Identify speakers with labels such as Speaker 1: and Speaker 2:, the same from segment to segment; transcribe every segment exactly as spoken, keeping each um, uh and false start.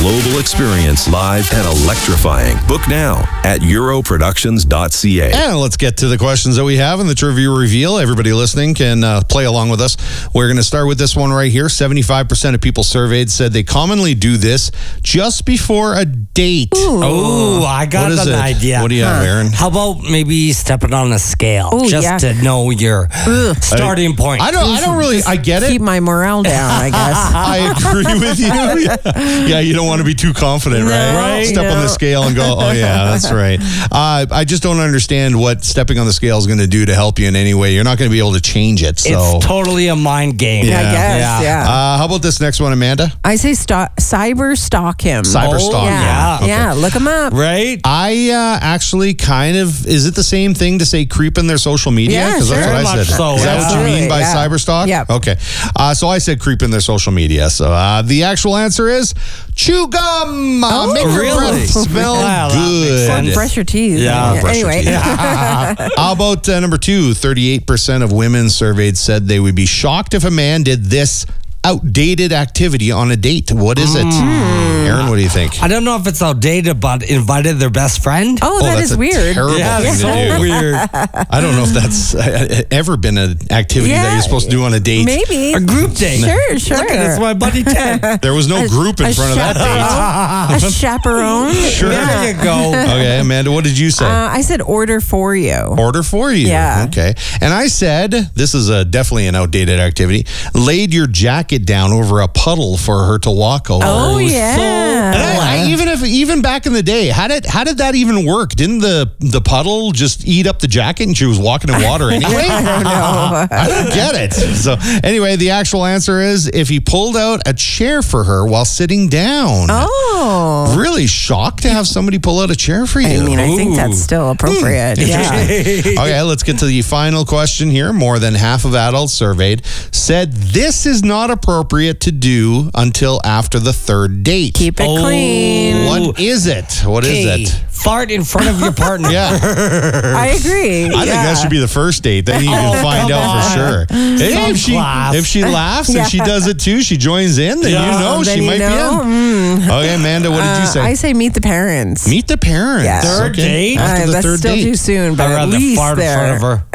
Speaker 1: global experience, live and electrifying. Book now at euro productions dot c a.
Speaker 2: And let's get to the questions that we have in the trivia reveal. Everybody listening can uh, play along with us. We're going to start with this one right here. seventy-five percent of people surveyed said they commonly do this just before a date.
Speaker 3: Oh, I got
Speaker 2: What is
Speaker 3: an
Speaker 2: it?
Speaker 3: idea.
Speaker 2: What do you have, Aaron?
Speaker 3: How about maybe stepping on a scale
Speaker 4: Ooh,
Speaker 3: just
Speaker 4: yeah.
Speaker 3: to know your starting point?
Speaker 2: I don't. I don't really. I get it.
Speaker 4: Keep my morale down, I guess.
Speaker 2: I agree with you. Yeah. Yeah, you don't want to be too confident, right?
Speaker 4: No,
Speaker 3: Right.
Speaker 2: Step on
Speaker 4: no.
Speaker 2: the scale and go, oh, yeah, that's right. Uh, I just don't understand what stepping on the scale is going to do to help you in any way. You're not going to be able to change it. So,
Speaker 3: It's totally a mind game.
Speaker 2: Yeah.
Speaker 4: I guess, yeah.
Speaker 2: uh, how about this next one, Amanda?
Speaker 4: I say sto- cyber stalk him.
Speaker 2: Cyber stalk.
Speaker 4: Yeah,
Speaker 3: yeah.
Speaker 4: yeah. Look him up.
Speaker 3: Right?
Speaker 2: I uh, actually kind of, is it the same thing to say creep in their social media?
Speaker 4: Yeah,
Speaker 2: Because that's
Speaker 4: sure.
Speaker 2: what I
Speaker 3: Very
Speaker 2: said.
Speaker 3: much so,
Speaker 2: Is that what you
Speaker 4: absolutely,
Speaker 2: mean by
Speaker 4: yeah.
Speaker 2: cyber stalk?
Speaker 4: Yep.
Speaker 2: Okay. Uh, so I said creep in their social media. So uh, the actual answer is chew gum. Uh,
Speaker 4: Oh,
Speaker 2: make your
Speaker 3: really?
Speaker 2: breath smell
Speaker 3: Wow, that makes
Speaker 2: good.
Speaker 3: sense.
Speaker 4: Or brush your teeth.
Speaker 3: Yeah,
Speaker 2: brush your
Speaker 4: Anyway.
Speaker 2: teeth. How about uh, number two? thirty-eight percent of women surveyed said they would be shocked if a man did this outdated activity on a date. What is it? Aaron, what do you think?
Speaker 3: I don't know if it's outdated, but invited their best friend.
Speaker 4: Oh, that
Speaker 2: that's
Speaker 4: is
Speaker 2: a
Speaker 4: weird.
Speaker 2: terrible
Speaker 3: yeah,
Speaker 2: thing
Speaker 3: it's
Speaker 2: to
Speaker 3: so
Speaker 2: do.
Speaker 3: weird.
Speaker 2: I don't know if that's uh, ever been an activity that
Speaker 4: Yeah.
Speaker 2: you're supposed to do on a date.
Speaker 4: Maybe.
Speaker 3: A group date.
Speaker 4: Sure, sure.
Speaker 3: Look at it's my buddy Ted.
Speaker 2: There was no
Speaker 4: A-
Speaker 2: group in
Speaker 4: a
Speaker 2: front of that date.
Speaker 4: A chaperone.
Speaker 2: Sure.
Speaker 3: There you go.
Speaker 2: Okay, Amanda, what did you say?
Speaker 4: Uh, I said order for you.
Speaker 2: Order for you.
Speaker 4: Yeah.
Speaker 2: Okay. And I said, this is a, definitely an outdated activity, laid your jacket down over a puddle for her to walk over.
Speaker 4: Oh,
Speaker 3: so-
Speaker 4: yeah.
Speaker 2: And I, I, even if even back in the day, how did how did that even work? Didn't the the puddle just eat up the jacket and she was walking in water anyway?
Speaker 4: I don't know.
Speaker 2: I don't get it. So anyway, the actual answer is if he pulled out a chair for her while sitting down.
Speaker 4: Oh.
Speaker 2: Really shocked to have somebody pull out a chair for you.
Speaker 4: I mean, I think that's still appropriate. Yeah.
Speaker 2: Okay, let's get to the final question here. More than half of adults surveyed said this is not appropriate to do until after the third date.
Speaker 4: Keep it
Speaker 3: Oh.
Speaker 4: clean.
Speaker 2: What is it? What is
Speaker 3: Okay,
Speaker 2: it?
Speaker 3: fart in front of your partner.
Speaker 2: Yeah,
Speaker 4: I agree.
Speaker 2: I think that should be the first date. Then you can
Speaker 3: Oh,
Speaker 2: find
Speaker 3: come
Speaker 2: out for
Speaker 3: on.
Speaker 2: sure. Hey,
Speaker 3: Some
Speaker 2: if she
Speaker 3: class.
Speaker 2: if she laughs and she does it too, she joins in. Then
Speaker 3: Yeah,
Speaker 2: you know
Speaker 4: then
Speaker 2: she
Speaker 4: you
Speaker 2: might
Speaker 4: know.
Speaker 2: be in. Okay, Amanda, what did you
Speaker 4: Uh,
Speaker 2: say?
Speaker 4: I say meet the parents.
Speaker 2: Meet the parents.
Speaker 4: Yeah.
Speaker 3: Third date?
Speaker 2: After
Speaker 4: Uh,
Speaker 2: the
Speaker 4: that's
Speaker 2: third
Speaker 4: still
Speaker 2: date.
Speaker 4: too soon, but
Speaker 3: I'd
Speaker 4: at
Speaker 3: rather
Speaker 4: least
Speaker 3: fart in
Speaker 4: there.
Speaker 3: front of her.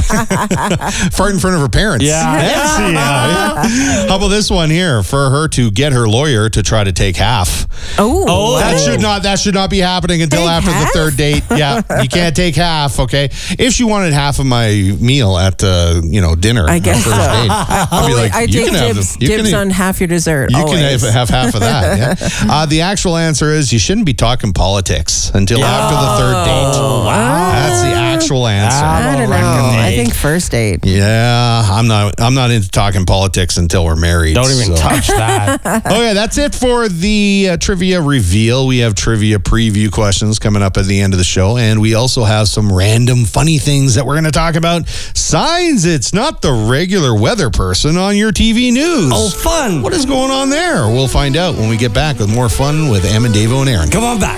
Speaker 2: Okay. Fart in front of her parents.
Speaker 3: Yeah.
Speaker 2: That's- yeah, yeah. How about this one here? For her to get her lawyer to try to take half.
Speaker 4: Oh,
Speaker 3: Oh.
Speaker 2: That should not that should not be happening until
Speaker 4: Take
Speaker 2: after
Speaker 4: half?
Speaker 2: the third date. Yeah. You can't take half, okay? If she wanted half of my meal at uh, you know, dinner.
Speaker 4: I guess
Speaker 2: on first
Speaker 4: so.
Speaker 2: date, I'd be
Speaker 4: Oh,
Speaker 2: like,
Speaker 4: I
Speaker 2: you
Speaker 4: take
Speaker 2: can have
Speaker 4: dibs,
Speaker 2: the- you
Speaker 4: dibs
Speaker 2: can-
Speaker 4: on half your dessert.
Speaker 2: You
Speaker 4: always.
Speaker 2: can have, have half of that. Yeah. Uh, the actual answer is you shouldn't be talking politics until after the third date.
Speaker 3: wow.
Speaker 2: That's the actual answer.
Speaker 4: I don't know. I think first date.
Speaker 2: Yeah, I'm not. I'm not into talking politics until we're married.
Speaker 3: Don't even
Speaker 2: so.
Speaker 3: touch that.
Speaker 2: Okay, that's it for the uh, trivia reveal. We have trivia preview questions coming up at the end of the show, and we also have some random funny things that we're going to talk about. Signs it's not the regular weather person on your T V news.
Speaker 3: Oh, fun.
Speaker 2: What is going on there? We'll find out when we get back with more fun with Em and Davo and Aaron.
Speaker 3: Come on back.